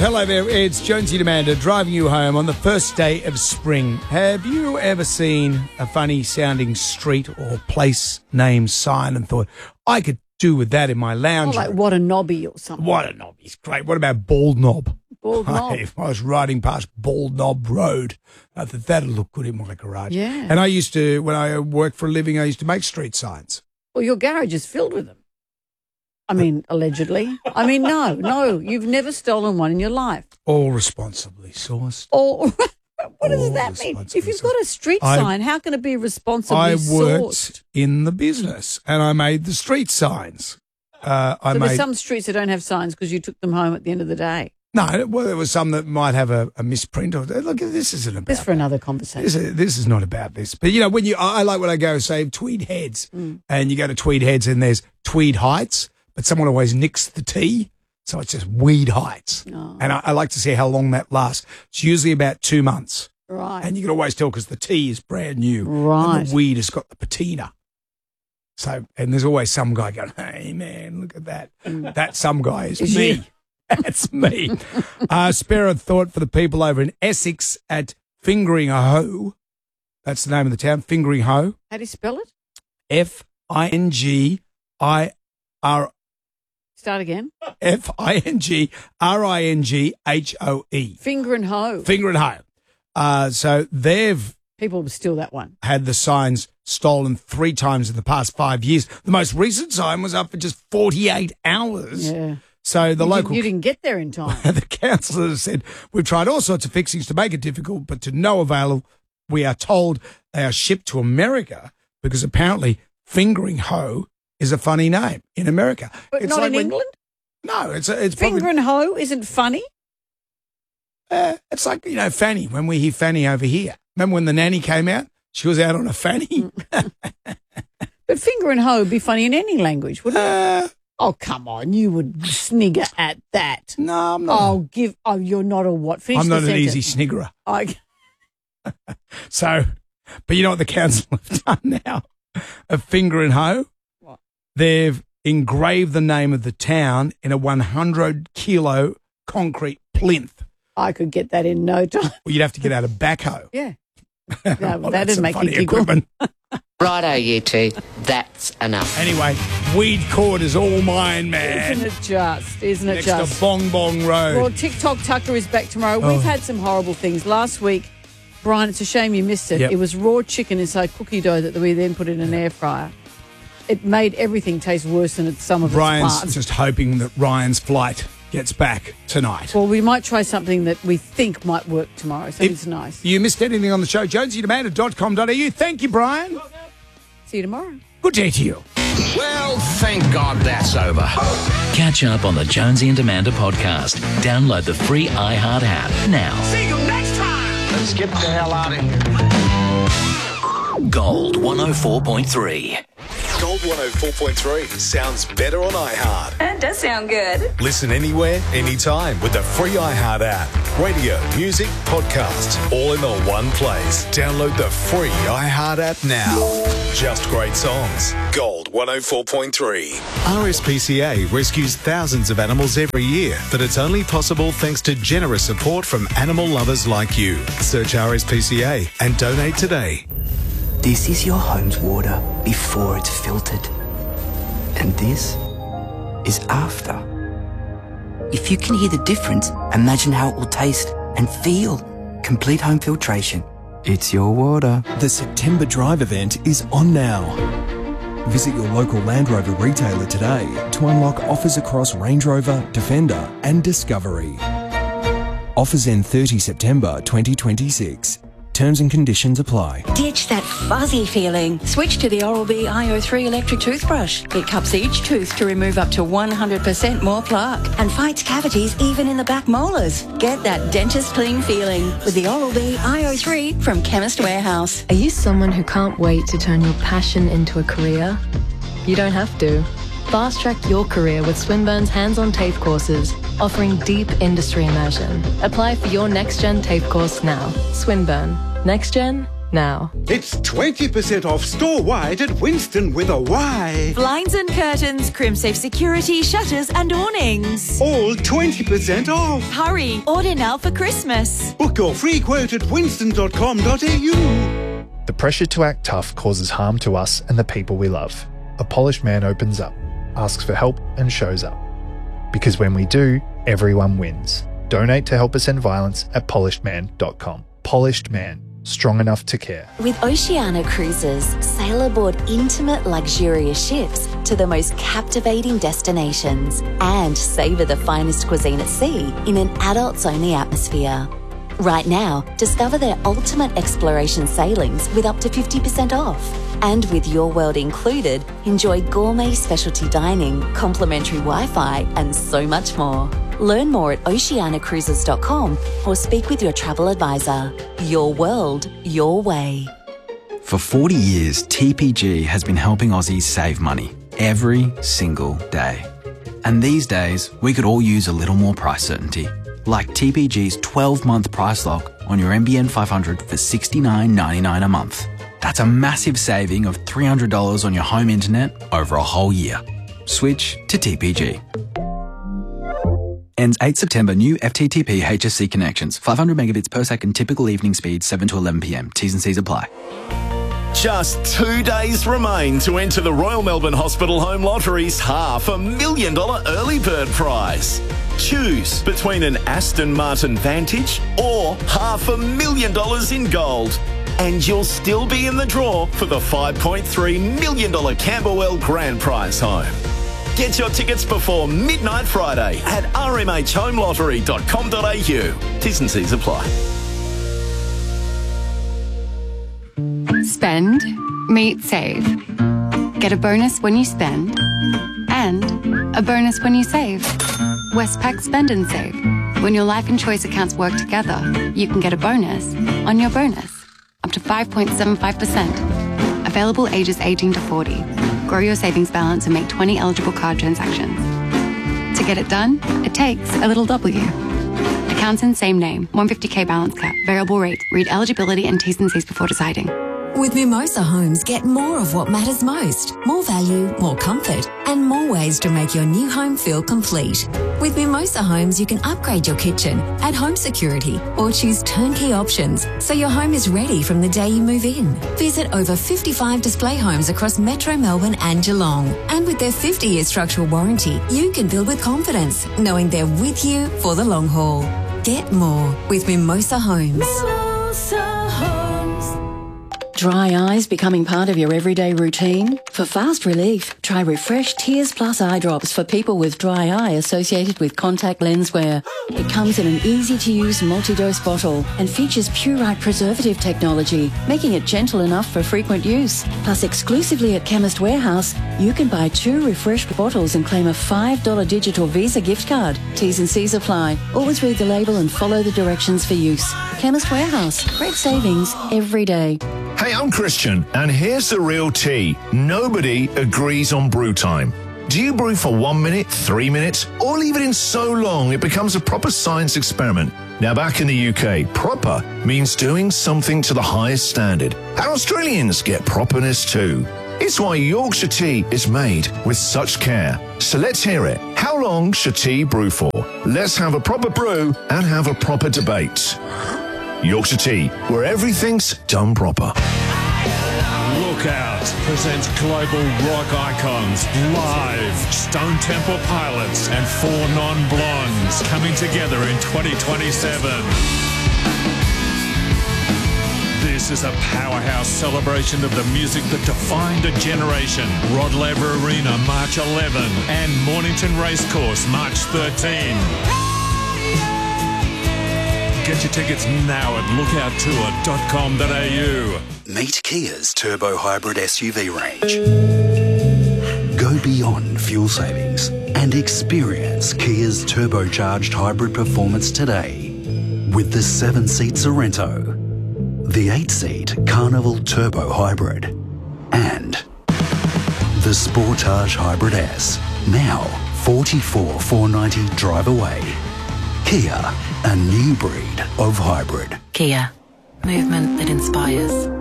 Hello there, it's Jonesy and Amanda driving you home on the first day of spring. Have you ever seen a funny sounding street or place name sign and thought, I could do with that in my lounge? Like What a Knobby or something. What a Knob is great. What about Bald Knob? Bald Knob. If I was riding past Bald Knob Road, I thought that'd look good in my garage. Yeah. And I used to, when I worked for a living, I used to make street signs. Well, your garage is filled with them. I mean, allegedly. I mean, no, you've never stolen one in your life. All responsibly sourced. What does that mean? If you've got a street sign, how can it be responsibly sourced? I worked in the business and I made the street signs. There's some streets that don't have signs because you took them home at the end of the day. No, well, there was some that might have a misprint. Or look, this isn't about. This for another conversation. This is not about this. But I like when I go say Tweed Heads, and you go to Tweed Heads and there's Tweed Heights, but someone always nicks the T, so it's just Weed Heights. Oh. And I like to see how long that lasts. It's usually about 2 months, right? And you can always tell because the T is brand new, right? And the weed has got the patina. So, and there's always some guy going, "Hey man, look at that! That some guy is me." You? That's me. Spare a thought for the people over in Essex at Fingering Hoe. That's the name of the town, Fingering Hoe. How do you spell it? Fingrir. Start again. Fingringhoe. Finger and hoe. Fingering Hoe. So they've people steal that one. Had the signs stolen 3 times in the past 5 years. The most recent sign was up for just 48 hours. Yeah. So you didn't get there in time. The councillor said, we've tried all sorts of fixings to make it difficult, but to no avail. We are told they are shipped to America because apparently Fingering Hoe is a funny name in America. But not in England? No, it's Finger and Hoe isn't funny? It's like, Fanny, when we hear Fanny over here. Remember when the nanny came out? She was out on a fanny. But Finger and Hoe would be funny in any language, wouldn't it? Oh, come on. You would snigger at that. No, I'm not. You're not a what? Finish I'm not the an sentence. easy sniggerer. So, but you know what the council have done now? A Finger and Hoe? What? They've engraved the name of the town in a 100-kilo concrete plinth. I could get that in no time. Well, you'd have to get out a backhoe. Yeah. No, that'd make you giggle. Equipment. Righto, you two. That's enough. Anyway, weed cord is all mine, man. Isn't it just? Next to Bong Bong Road. Well, TikTok Tucker is back tomorrow. We've had some horrible things. Last week, Brian, it's a shame you missed it. Yep. It was raw chicken inside cookie dough that we then put in an air fryer. It made everything taste worse than some of its Brian's parts. just hoping that Ryan's flight gets back tonight. Well, we might try something that we think might work tomorrow, so it's nice. You missed anything on the show, jonesyandamanda.com.au. Thank you, Brian. See you tomorrow. Good day to you. Well, thank God that's over. Catch up on the Jonesy and Amanda podcast. Download the free iHeart app now. See you next time. Let's get the hell out of here. Gold 104.3. Gold 104.3 sounds better on iHeart. That does sound good. Listen anywhere, anytime with the free iHeart app. Radio, music, podcasts, all in the one place. Download the free iHeart app now. Just great songs. Gold 104.3. RSPCA rescues thousands of animals every year, but it's only possible thanks to generous support from animal lovers like you. Search RSPCA and donate today. This is your home's water before it's filtered. And this is after. If you can hear the difference, imagine how it will taste and feel. Complete home filtration. It's your water. The September Drive event is on now. Visit your local Land Rover retailer today to unlock offers across Range Rover, Defender and Discovery. Offers end 30 September 2026. Terms and conditions apply. Ditch that fuzzy feeling. Switch to the Oral-B iO3 electric toothbrush. It cups each tooth to remove up to 100% more plaque and fights cavities even in the back molars. Get that dentist clean feeling with the Oral-B iO3 from Chemist Warehouse. Are you someone who can't wait to turn your passion into a career? You don't have to. Fast-track your career with Swinburne's hands-on TAFE courses, offering deep industry immersion. Apply for your next-gen TAFE course now. Swinburne. Next Gen now. It's 20% off store-wide at Winston with a Y. Blinds and curtains, CrimSafe security, shutters and awnings. All 20% off. Hurry, order now for Christmas. Book your free quote at winston.com.au. The pressure to act tough causes harm to us and the people we love. A polished man opens up, asks for help and shows up. Because when we do, everyone wins. Donate to help us end violence at polishedman.com. Polished Man. Strong enough to care. With Oceania Cruises, sail aboard intimate, luxurious ships to the most captivating destinations and savour the finest cuisine at sea in an adults-only atmosphere. Right now, discover their ultimate exploration sailings with up to 50% off. And with Your World included, enjoy gourmet specialty dining, complimentary Wi-Fi and so much more. Learn more at oceaniacruises.com or speak with your travel advisor. Your world, your way. For 40 years, TPG has been helping Aussies save money every single day. And these days, we could all use a little more price certainty. Like TPG's 12-month price lock on your NBN 500 for $69.99 a month. That's a massive saving of $300 on your home internet over a whole year. Switch to TPG. Ends 8 September. New FTTP HSC connections. 500 megabits per second. Typical evening speed 7 to 11 p.m. T's and C's apply. Just 2 days remain to enter the Royal Melbourne Hospital Home Lottery's $500,000 early bird prize. Choose between an Aston Martin Vantage or $500,000 in gold. And you'll still be in the draw for the $5.3 million Camberwell Grand Prize home. Get your tickets before midnight Friday at rmhhomelottery.com.au. T's and C's apply. Spend, meet, save. Get a bonus when you spend and a bonus when you save. Westpac Spend and Save. When your life and choice accounts work together, you can get a bonus on your bonus. Up to 5.75%. Available ages 18 to 40. Grow your savings balance and make 20 eligible card transactions. To get it done, it takes a little W. Accounts in same name, 150k balance cap, variable rate. Read eligibility and T's and C's before deciding. With Mimosa Homes, get more of what matters most. More value, more comfort, and more ways to make your new home feel complete. With Mimosa Homes, you can upgrade your kitchen, add home security, or choose turnkey options so your home is ready from the day you move in. Visit over 55 display homes across Metro Melbourne and Geelong. And with their 50-year structural warranty, you can build with confidence, knowing they're with you for the long haul. Get more with Mimosa Homes. Mimosa Homes. Dry eyes becoming part of your everyday routine? For fast relief, try Refresh Tears Plus eye drops for people with dry eye associated with contact lens wear. It comes in an easy-to-use multi-dose bottle and features Purite preservative technology, making it gentle enough for frequent use. Plus, exclusively at Chemist Warehouse, you can buy 2 refreshed bottles and claim a $5 digital Visa gift card. T's and C's apply. Always read the label and follow the directions for use. Chemist Warehouse. Great savings every day. Hey, I'm Christian, and here's the real tea. Nobody agrees on brew time. Do you brew for 1 minute, 3 minutes, or leave it in so long it becomes a proper science experiment? Now, back in the UK, proper means doing something to the highest standard. And Australians get properness too. It's why Yorkshire tea is made with such care. So let's hear it. How long should tea brew for? Let's have a proper brew and have a proper debate. Yorkshire Tea, where everything's done proper. Lookout presents global rock icons live. Stone Temple Pilots and 4 Non-Blondes coming together in 2027. This is a powerhouse celebration of the music that defined a generation. Rod Laver Arena, March 11, and Mornington Racecourse, March 13. Get your tickets now at lookouttour.com.au. Meet Kia's turbo hybrid SUV range. Go beyond fuel savings and experience Kia's turbocharged hybrid performance today with the 7-seat Sorento, the 8-seat Carnival Turbo Hybrid, and the Sportage Hybrid S. Now, $44,490 drive away. Kia, a new breed of hybrid. Kia, movement that inspires.